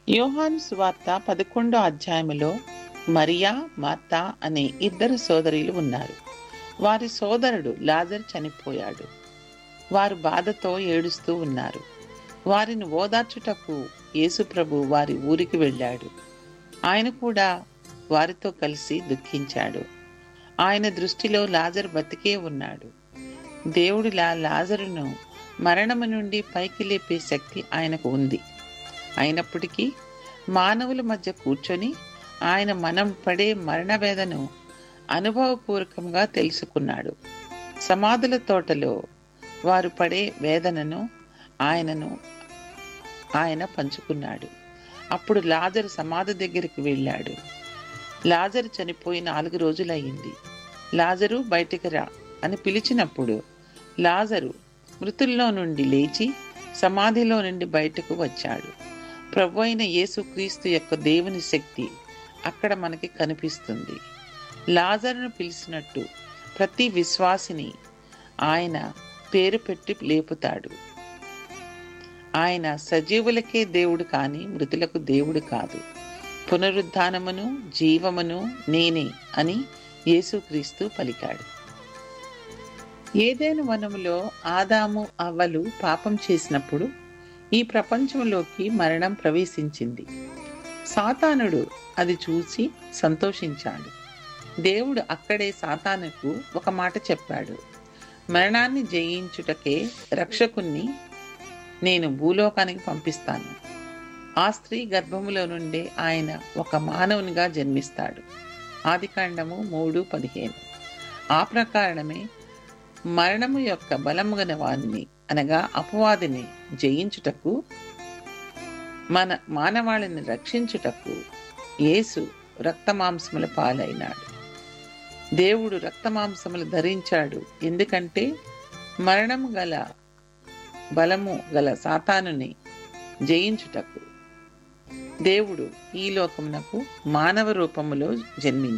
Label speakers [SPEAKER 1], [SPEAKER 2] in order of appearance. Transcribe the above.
[SPEAKER 1] యోహాను సువార్త 11వ అధ్యాయములో మరియా, మార్తా అనే ఇద్దరు సోదరీలు ఉన్నారు. వారి సోదరుడు లాజరు చనిపోయాడు. వారు బాధతో ఏడుస్తూ ఉన్నారు. వారిని ఓదార్చుటకు యేసుప్రభు వారి ఊరికి వెళ్ళాడు. ఆయన కూడా వారితో కలిసి దుఃఖించాడు. ఆయన దృష్టిలో లాజరు బతికే ఉన్నాడు. దేవుడు లాజరును మరణము నుండి పైకి లేపే శక్తి ఆయనకు ఉంది. అయినప్పటికీ మానవుల మధ్య కూర్చొని ఆయన మనం పడే మరణ వేదను అనుభవపూర్వకంగా తెలుసుకున్నాడు. సమాధుల తోటలో వారు పడే వేదనను ఆయన పంచుకున్నాడు. అప్పుడు లాజరు సమాధి దగ్గరికి వెళ్ళాడు. లాజరు చనిపోయి 4 రోజులయ్యింది. లాజరు బయటికి రా అని పిలిచినప్పుడు లాజరు మృతుల్లో నుండి లేచి సమాధిలో నుండి బయటకు వచ్చాడు. ప్రభు అయిన యేసుక్రీస్తు యొక్క దేవుని శక్తి అక్కడ మనకి కనిపిస్తుంది. లాజరును పిలిచినట్టు ప్రతి విశ్వాసిని ఆయన పేరు పెట్టి లేపుతాడు. ఆయన సజీవులకే దేవుడు కానీ మృతులకు దేవుడు కాదు. పునరుద్ధానమును జీవమును నేనే అని యేసుక్రీస్తు పలికాడు. ఏదెను వనములో ఆదాము అవ్వలు పాపం చేసినప్పుడు ఈ ప్రపంచంలోకి మరణం ప్రవేశించింది. సాతానుడు అది చూసి సంతోషించాడు. దేవుడు అక్కడే సాతానుకు ఒక మాట చెప్పాడు. మరణాన్ని జయించుటకే రక్షకుణ్ణి నేను భూలోకానికి పంపిస్తాను. ఆ స్త్రీ గర్భములో నుండే ఆయన ఒక మానవునిగా జన్మిస్తాడు. ఆదికాండము 3:15. ఆ ప్రకారమే మరణము యొక్క బలము గల వారిని అనగా అపవాదిని జయించుటకు మానవాళిని రక్షించుటకు యేసు రక్తమాంసముల పాలైనాడు. దేవుడు రక్తమాంసములు ధరించాడు. ఎందుకంటే మరణము గల బలము గల సాతానుని జయించుటకు దేవుడు ఈ లోకమునకు మానవ రూపములో జన్మించాడు.